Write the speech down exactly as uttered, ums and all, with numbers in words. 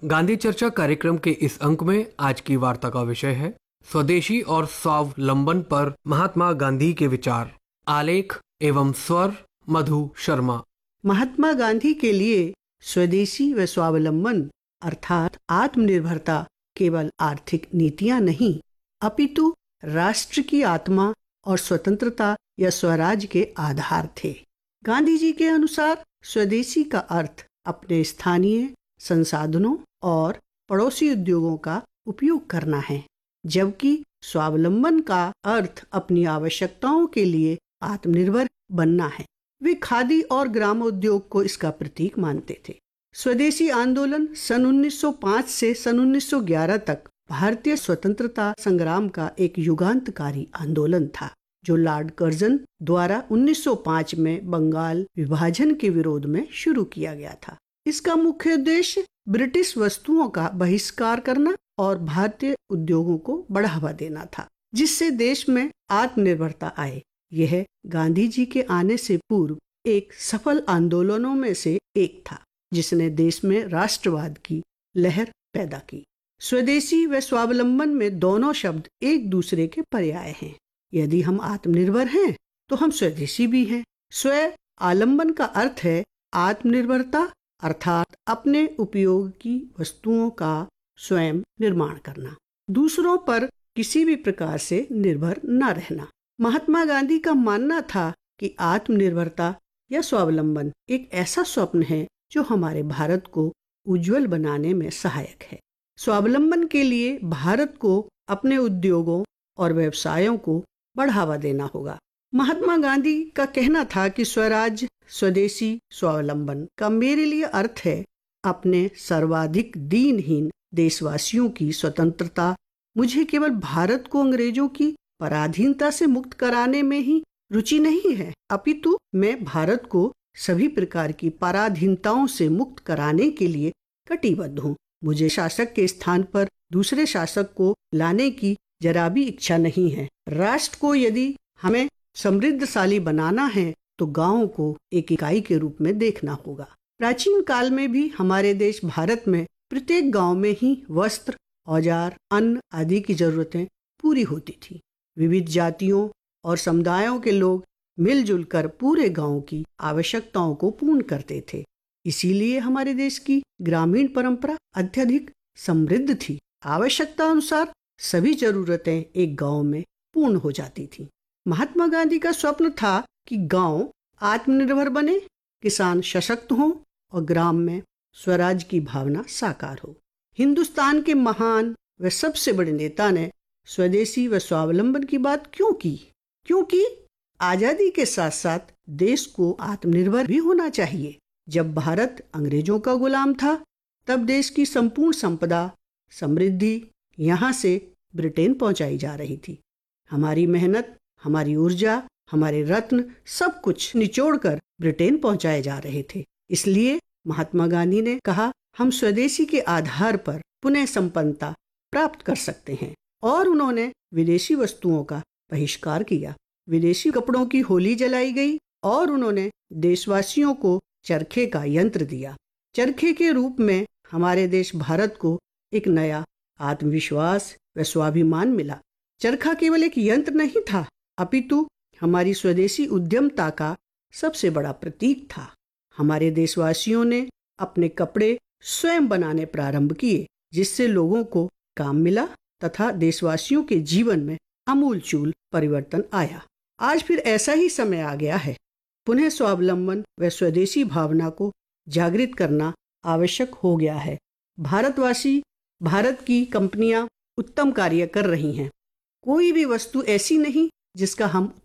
गांधी चर्चा कार्यक्रम के इस अंक में आज की वार्ता का विषय है स्वदेशी और स्वावलंबन पर महात्मा गांधी के विचार। आलेख एवं स्वर मधु शर्मा। महात्मा गांधी के लिए स्वदेशी व स्वावलंबन अर्थात आत्मनिर्भरता केवल आर्थिक नीतियां नहीं अपितु राष्ट्र की आत्मा और स्वतंत्रता या स्वराज के आधार थे। गांधी जी के अनुसार स्वदेशी का अर्थ अपने स्थानीय संसाधनों और पड़ोसी उद्योगों का उपयोग करना है, जबकि स्वावलंबन का अर्थ अपनी आवश्यकताओं के लिए आत्मनिर्भर बनना है। वे खादी और ग्रामोद्योग को इसका प्रतीक मानते थे। स्वदेशी आंदोलन सन उन्नीस सौ पाँच से सन उन्नीस सौ ग्यारह तक भारतीय स्वतंत्रता संग्राम का एक युगांतकारी आंदोलन था, जो लॉर्ड कर्जन द्वारा उन्नीस सौ पाँच में बंगाल विभाजन के विरोध में शुरू किया गया था। इसका मुख्य उद्देश्य ब्रिटिश वस्तुओं का बहिष्कार करना और भारतीय उद्योगों को बढ़ावा देना था, जिससे देश में आत्मनिर्भरता आए। यह गांधी जी के आने से पूर्व एक सफल आंदोलनों में से एक था, जिसने देश में राष्ट्रवाद की लहर पैदा की। स्वदेशी व स्वावलंबन में दोनों शब्द एक दूसरे के पर्याय हैं। यदि हम आत्मनिर्भर हैं तो हम स्वदेशी भी हैं। स्व आलंबन का अर्थ है आत्मनिर्भरता अर्थात अपने उपयोग की वस्तुओं का स्वयं निर्माण करना, दूसरों पर किसी भी प्रकार से निर्भर न रहना। महात्मा गांधी का मानना था कि आत्मनिर्भरता या स्वावलंबन एक ऐसा स्वप्न है जो हमारे भारत को उज्जवल बनाने में सहायक है। स्वावलंबन के लिए भारत को अपने उद्योगों और व्यवसायों को बढ़ावा देना होगा। महात्मा गांधी का कहना था कि स्वराज, स्वदेशी, स्वावलंबन का मेरे लिए अर्थ है अपने सर्वाधिक दीनहीन देशवासियों की स्वतंत्रता। मुझे केवल भारत को अंग्रेजों की पराधीनता से मुक्त कराने में ही रुचि नहीं है, अपितु मैं भारत को सभी प्रकार की पराधीनताओं से मुक्त कराने के लिए कटिबद्ध हूँ। मुझे शासक के स्थान पर दूसरे शासक को लाने की जरा भी इच्छा नहीं है। राष्ट्र को यदि हमें समृद्धशाली बनाना है तो गांवों को एक इकाई के रूप में देखना होगा। प्राचीन काल में भी हमारे देश भारत में प्रत्येक गांव में ही वस्त्र, औजार, अन्न आदि की जरूरतें पूरी होती थी। विविध जातियों और समुदायों के लोग मिलजुल कर पूरे गांव की आवश्यकताओं को पूर्ण करते थे। इसीलिए हमारे देश की ग्रामीण परंपरा अत्यधिक समृद्ध थी। आवश्यकता अनुसार सभी जरूरतें एक गांव में पूर्ण हो जाती थी। महात्मा गांधी का स्वप्न था कि गांव आत्मनिर्भर बने, किसान सशक्त हों और ग्राम में स्वराज की भावना साकार हो। हिंदुस्तान के महान व सबसे बड़े नेता ने स्वदेशी व स्वावलंबन की बात क्यों की? क्योंकि आजादी के साथ साथ देश को आत्मनिर्भर भी होना चाहिए। जब भारत अंग्रेजों का गुलाम था, तब देश की संपूर्ण संपदा, समृद्धि यहाँ से ब्रिटेन पहुंचाई जा रही थी। हमारी मेहनत, हमारी ऊर्जा, हमारे रत्न सब कुछ निचोड़कर ब्रिटेन पहुंचाए जा रहे थे। इसलिए महात्मा गांधी ने कहा, हम स्वदेशी के आधार पर पुनः संपन्नता प्राप्त कर सकते हैं, और उन्होंने विदेशी वस्तुओं का बहिष्कार किया। विदेशी कपड़ों की होली जलाई गई और उन्होंने देशवासियों को चरखे का यंत्र दिया। चरखे के रूप में हमारे देश भारत को एक नया आत्मविश्वास व स्वाभिमान मिला। चरखा केवल एक यंत्र नहीं था, अपितु हमारी स्वदेशी उद्यमता का सबसे बड़ा प्रतीक था। हमारे देशवासियों ने अपने कपड़े स्वयं बनाने प्रारंभ किए, जिससे लोगों को काम मिला तथा देशवासियों के जीवन में आमूलचूल परिवर्तन आया। आज फिर ऐसा ही समय आ गया है। पुनः स्वावलंबन व स्वदेशी भावना को जागृत करना आवश्यक हो गया है। भारतवासी, भारत की कंपनियां उत्तम कार्य कर रही हैं। कोई भी वस्तु ऐसी नहीं जिसका हम